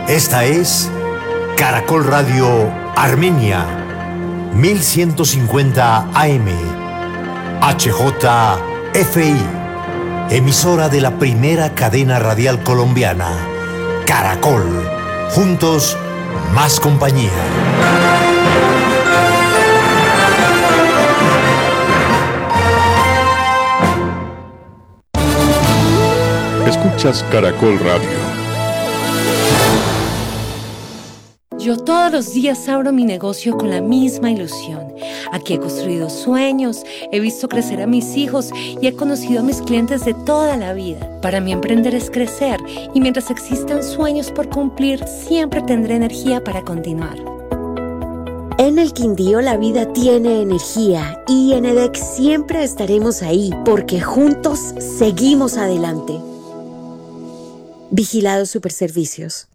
Esta es Caracol Radio Armenia, 1150 AM, HJFI, emisora de la primera cadena radial colombiana, Caracol. Juntos, más compañía. Escuchas Caracol Radio. Yo todos los días abro mi negocio con la misma ilusión. Aquí he construido sueños, he visto crecer a mis hijos y he conocido a mis clientes de toda la vida. Para mí emprender es crecer y mientras existan sueños por cumplir, siempre tendré energía para continuar. En el Quindío la vida tiene energía y en EDEC siempre estaremos ahí porque juntos seguimos adelante. Vigilados Superservicios.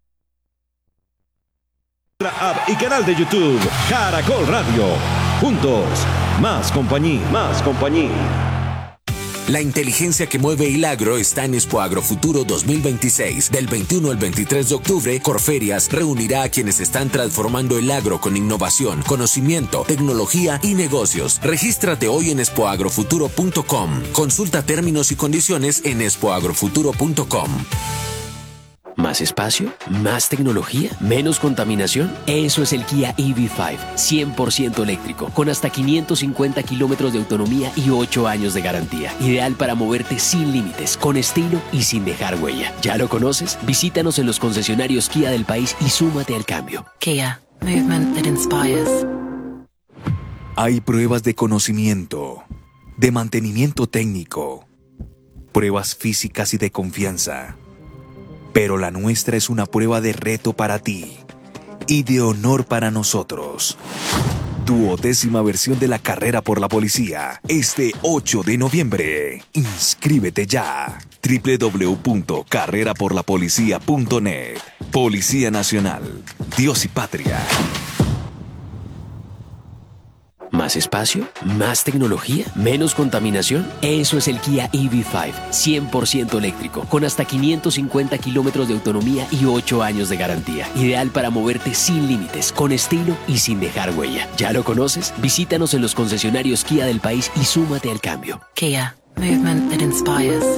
App y canal de YouTube Caracol Radio. Juntos, más compañía, más compañía. La inteligencia que mueve el agro está en Expo Agrofuturo 2026. Del 21 al 23 de octubre, Corferias reunirá a quienes están transformando el agro con innovación, conocimiento, tecnología y negocios. Regístrate hoy en expoagrofuturo.com. Consulta términos y condiciones en expoagrofuturo.com. ¿Más espacio? ¿Más tecnología? ¿Menos contaminación? Eso es el Kia EV5, 100% eléctrico, con hasta 550 kilómetros de autonomía y 8 años de garantía. Ideal para moverte sin límites, con estilo y sin dejar huella. ¿Ya lo conoces? Visítanos en los concesionarios Kia del país y súmate al cambio. Kia, movement that inspires. Hay pruebas de conocimiento, de mantenimiento técnico, pruebas físicas y de confianza. Pero la nuestra es una prueba de reto para ti y de honor para nosotros. Tu 10ª versión de la carrera por la policía, este 8 de noviembre. Inscríbete ya. www.carreraporlapolicía.net. Policía Nacional. Dios y Patria. ¿Más espacio? ¿Más tecnología? ¿Menos contaminación? Eso es el Kia EV5, 100% eléctrico, con hasta 550 kilómetros de autonomía y 8 años de garantía. Ideal para moverte sin límites, con estilo y sin dejar huella. ¿Ya lo conoces? Visítanos en los concesionarios Kia del país y súmate al cambio. Kia, movement that inspires.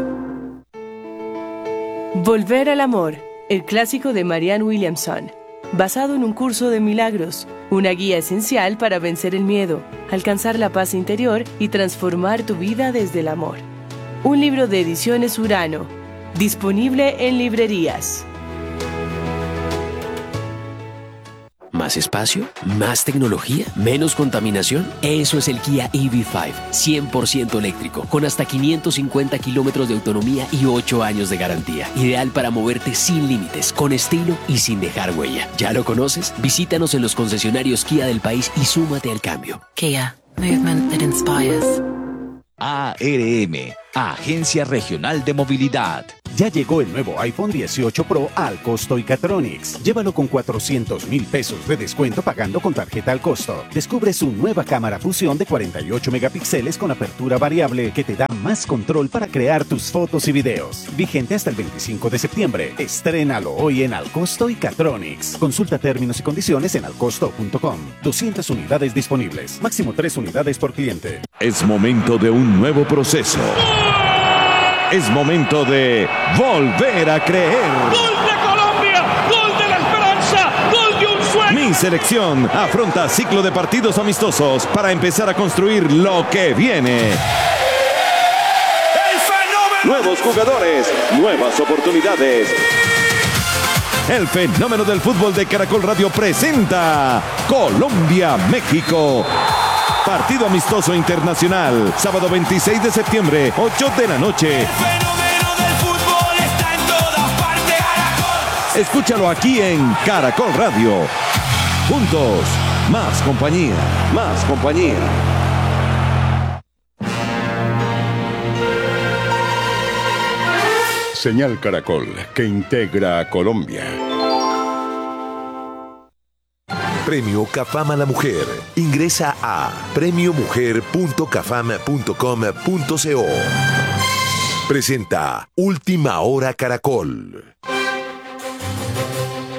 Volver al amor, el clásico de Marianne Williamson. Basado en un curso de milagros, una guía esencial para vencer el miedo, alcanzar la paz interior y transformar tu vida desde el amor. Un libro de Ediciones Urano, disponible en librerías. ¿Más espacio? ¿Más tecnología? ¿Menos contaminación? Eso es el Kia EV5, 100% eléctrico, con hasta 550 kilómetros de autonomía y 8 años de garantía. Ideal para moverte sin límites, con estilo y sin dejar huella. ¿Ya lo conoces? Visítanos en los concesionarios Kia del país y súmate al cambio. Kia, movement that inspires. ARM, Agencia Regional de Movilidad. Ya llegó el nuevo iPhone 18 Pro al costo Icatronics. Llévalo con 400,000 pesos de descuento pagando con tarjeta al costo. Descubre su nueva cámara fusión de 48 megapíxeles con apertura variable que te da más control para crear tus fotos y videos. Vigente hasta el 25 de septiembre. Estrénalo hoy en Al Costo Icatronics. Consulta términos y condiciones en alcosto.com. 200 unidades disponibles. Máximo 3 unidades por cliente. Es momento de un nuevo proceso. Es momento de volver a creer. ¡Gol de Colombia! ¡Gol de la esperanza! ¡Gol de un sueño! Mi selección afronta ciclo de partidos amistosos para empezar a construir lo que viene. ¡El fenómeno! Nuevos jugadores, nuevas oportunidades. El fenómeno del fútbol de Caracol Radio presenta Colombia-México. Partido amistoso internacional, sábado 26 de septiembre, 8 de la noche. El fenómeno del fútbol está en todas partes. Caracol. Escúchalo aquí en Caracol Radio. Juntos, más compañía, más compañía. Señal Caracol, que integra a Colombia. Premio Cafam a la Mujer. Ingresa a premiomujer.cafam.com.co. Presenta Última Hora Caracol.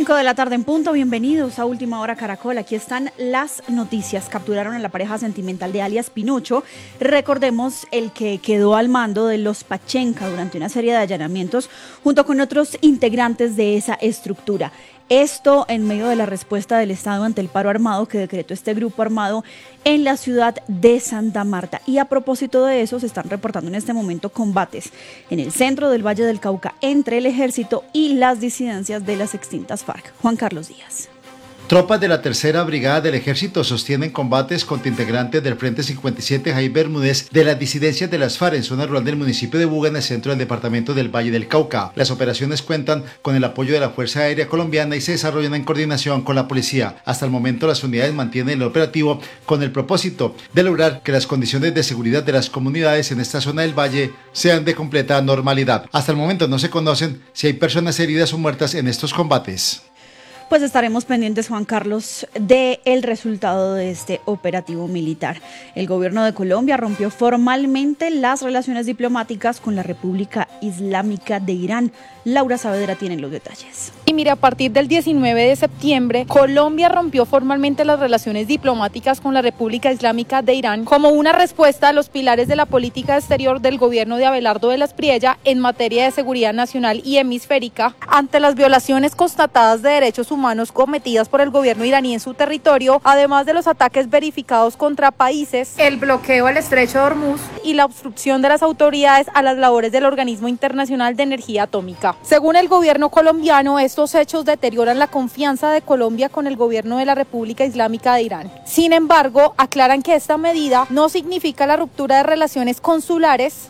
5 de la tarde en punto, bienvenidos a Última Hora Caracol. Aquí están las noticias. Capturaron a la pareja sentimental de alias Pinocho. Recordemos el que quedó al mando de los Pachenca durante una serie de allanamientos junto con otros integrantes de esa estructura. Esto en medio de la respuesta del Estado ante el paro armado que decretó este grupo armado en la ciudad de Santa Marta. Y a propósito de eso, se están reportando en este momento combates en el centro del Valle del Cauca entre el ejército y las disidencias de las extintas FARC. Juan Carlos Díaz. Tropas de la Tercera Brigada del Ejército sostienen combates contra integrantes del Frente 57 Jaime Bermúdez de las disidencias de las FARC en zona rural del municipio de Buga, en el centro del departamento del Valle del Cauca. Las operaciones cuentan con el apoyo de la Fuerza Aérea Colombiana y se desarrollan en coordinación con la policía. Hasta el momento las unidades mantienen el operativo con el propósito de lograr que las condiciones de seguridad de las comunidades en esta zona del valle sean de completa normalidad. Hasta el momento no se conocen si hay personas heridas o muertas en estos combates. Pues estaremos pendientes, Juan Carlos, del resultado de este operativo militar. El gobierno de Colombia rompió formalmente las relaciones diplomáticas con la República Islámica de Irán. Laura Saavedra tiene los detalles. Y mire, a partir del 19 de septiembre, Colombia rompió formalmente las relaciones diplomáticas con la República Islámica de Irán como una respuesta a los pilares de la política exterior del gobierno de Abelardo de la Espriella en materia de seguridad nacional y hemisférica ante las violaciones constatadas de derechos humanos cometidas por el gobierno iraní en su territorio, además de los ataques verificados contra países, el bloqueo al estrecho de Hormuz y la obstrucción de las autoridades a las labores del Organismo Internacional de Energía Atómica. Según el gobierno colombiano, estos hechos deterioran la confianza de Colombia con el gobierno de la República Islámica de Irán. Sin embargo, aclaran que esta medida no significa la ruptura de relaciones consulares.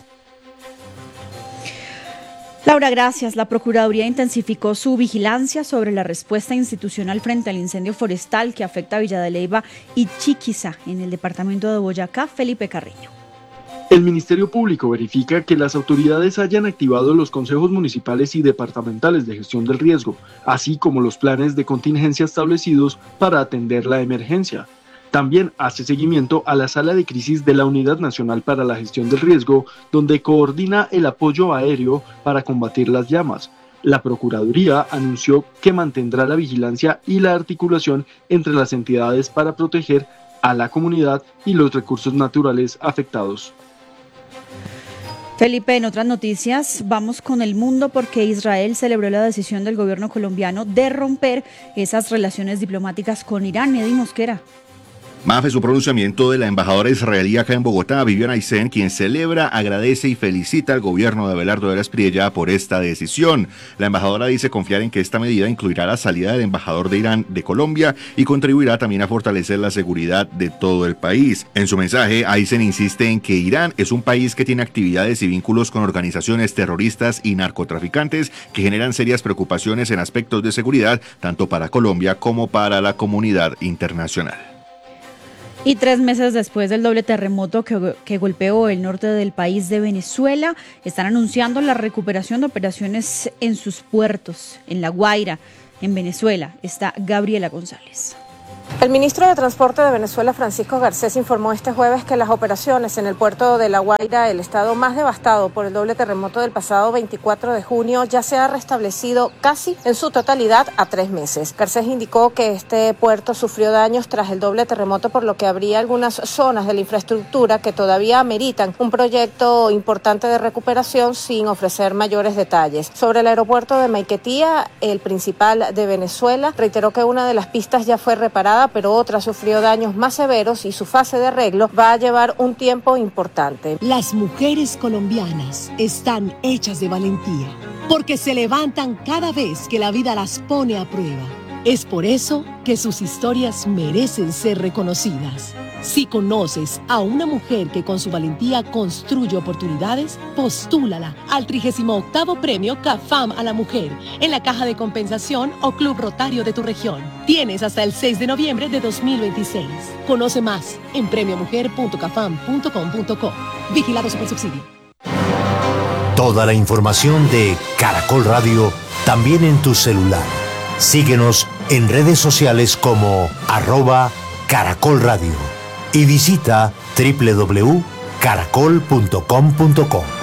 Laura, gracias. La Procuraduría intensificó su vigilancia sobre la respuesta institucional frente al incendio forestal que afecta a Villa de Leyva y Chiquiza, en el departamento de Boyacá. Felipe Carreño. El Ministerio Público verifica que las autoridades hayan activado los consejos municipales y departamentales de gestión del riesgo, así como los planes de contingencia establecidos para atender la emergencia. También hace seguimiento a la sala de crisis de la Unidad Nacional para la Gestión del Riesgo, donde coordina el apoyo aéreo para combatir las llamas. La Procuraduría anunció que mantendrá la vigilancia y la articulación entre las entidades para proteger a la comunidad y los recursos naturales afectados. Felipe, en otras noticias, vamos con el mundo porque Israel celebró la decisión del gobierno colombiano de romper esas relaciones diplomáticas con Irán. Eddie Mosquera. Mafe, su pronunciamiento de la embajadora israelí acá en Bogotá, Viviana Aysén, quien celebra, agradece y felicita al gobierno de Abelardo de la Espriella por esta decisión. La embajadora dice confiar en que esta medida incluirá la salida del embajador de Irán de Colombia y contribuirá también a fortalecer la seguridad de todo el país. En su mensaje, Aysén insiste en que Irán es un país que tiene actividades y vínculos con organizaciones terroristas y narcotraficantes que generan serias preocupaciones en aspectos de seguridad, tanto para Colombia como para la comunidad internacional. Y 3 meses después del doble terremoto que golpeó el norte del país de Venezuela, están anunciando la recuperación de operaciones en sus puertos. En La Guaira, en Venezuela, está Gabriela González. El ministro de Transporte de Venezuela, Francisco Garcés, informó este jueves que las operaciones en el puerto de La Guaira, el estado más devastado por el doble terremoto del pasado 24 de junio, ya se ha restablecido casi en su totalidad a 3 meses. Garcés indicó que este puerto sufrió daños tras el doble terremoto, por lo que habría algunas zonas de la infraestructura que todavía ameritan un proyecto importante de recuperación, sin ofrecer mayores detalles. Sobre el aeropuerto de Maiquetía, el principal de Venezuela, reiteró que una de las pistas ya fue reparada, pero otra sufrió daños más severos y su fase de arreglo va a llevar un tiempo importante. Las mujeres colombianas están hechas de valentía, porque se levantan cada vez que la vida las pone a prueba. Es por eso que sus historias merecen ser reconocidas. Si conoces a una mujer que con su valentía construye oportunidades, postúlala al 38º Premio CAFAM a la Mujer en la Caja de Compensación o Club Rotario de tu región. Tienes hasta el 6 de noviembre de 2026. Conoce más en premiomujer.cafam.com.co. Vigilado Supersubsidio. Toda la información de Caracol Radio también en tu celular. Síguenos en redes sociales como @Caracol Radio y visita www.caracol.com.co.